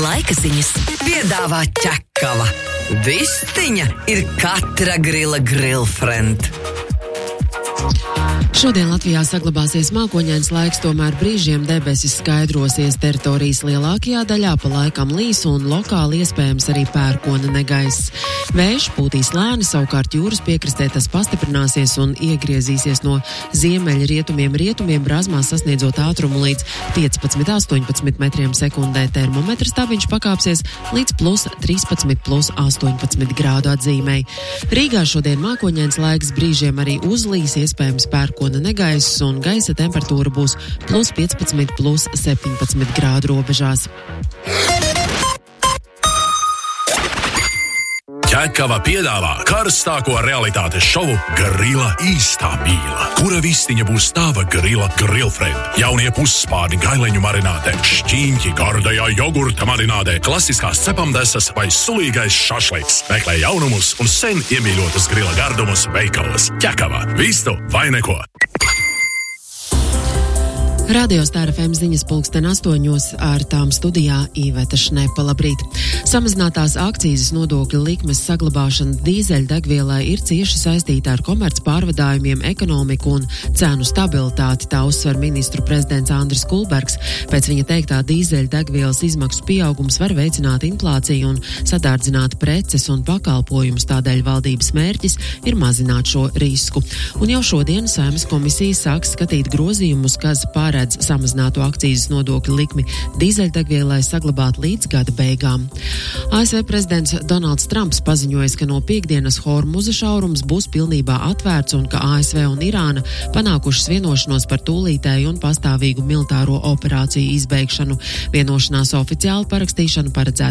Laika ziņas piedāvā ķekava. Vistiņa ir katra grila grillfriend. Šodien Latvijā saglabāsies mākoņains laiks, tomēr brīžiem debesis skaidrosies teritorijas lielākajā daļā, pa laikam līs un lokāli iespējams arī pērkona negaiss. Vējš pūtīs lēni, savukārt jūras piekrastē tas pastiprināsies un iegriezīsies no ziemeļrietumiem brāzmās sasniedzot ātrumu līdz 15–18 metriem sekundē. Termometra stabiņš pakāpsies līdz +13–+18 grādu atzīmei. Rīgā šodien mākoņains laiks, brīžiem arī uzlīs, iespējams pērkona negaiss un gaisa temperatūra būs +15–+17 grādu robežās. Ķekava piedāvā karstāko realitātes šovu Grila īstā mīla, kura vistiņa būs tava grila grillfriend. Jaunie pusspārni gaileņu marinātē, šķīņķi gardajā jogurta marinātē, klasiskās cepamdesas vai sulīgais šašliks. Meklē jaunumus un sen iemīļotus grila gardumus veikalos. Ķekava, vistu vai neko! Radio Star FM ziņas 8:00 ar tām studijā Iveta Šnepa. Labrīt! Samazinātās akcīzes nodokļu likmes saglabāšana dīzeļdegvielai ir cieši saistīta ar komerc pārvadājumiem, ekonomiku un cenu stabilitāti, tā uzsver ministru prezidents Andris Kulbergs. Pēc viņa teiktā dīzeļdegvielas izmaksu pieaugums var veicināt inflāciju un sadārdzināt preces un pakalpojumus, tādēļ valdības mērķis ir mazināt šo risku. Un jau šodien Saeimas komisija sāks skatīt grozījumus, kas pārēdz samazinātu akcīzes nodokļu likmi dīzeļdegvielai saglabāt līdz gada beigām. ASV prezidents Donalds Trumps paziņoja, ka no piektdienas Hormuza šaurums būs pilnībā atvērts un ka ASV un Irāna panākušas vienošanos par tūlītēju un pastāvīgu militāro operāciju izbeigšanu. Vienošanās oficiāli parakstīšana paredzēta